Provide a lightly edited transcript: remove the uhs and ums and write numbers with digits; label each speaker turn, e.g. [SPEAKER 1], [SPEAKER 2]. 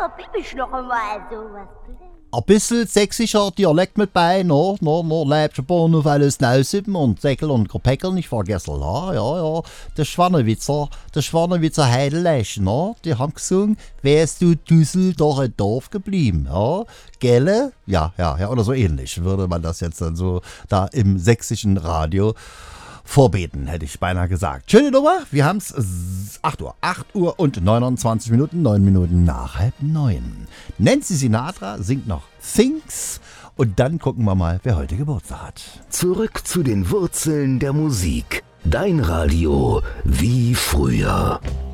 [SPEAKER 1] probier noch einmal sowas.
[SPEAKER 2] Ein bisschen sächsischer Dialekt mit bei, lebst ein paar noch alles Nausippen und Säckel und Gepäckel nicht vergessen, ja. Der Schwannewitzer Heidelech, die haben gesungen, wärst du Düsseldorf geblieben, ja, gelle? Ja, oder so ähnlich würde man das jetzt dann so da im sächsischen Radio vorbeten, hätte ich beinahe gesagt. Schöne Nummer, wir haben es 8 Uhr und 29 Minuten, 9 Minuten nach 8:30. Nancy Sinatra singt noch Things und dann gucken wir mal, wer heute Geburtstag hat.
[SPEAKER 3] Zurück zu den Wurzeln der Musik. Dein Radio wie früher.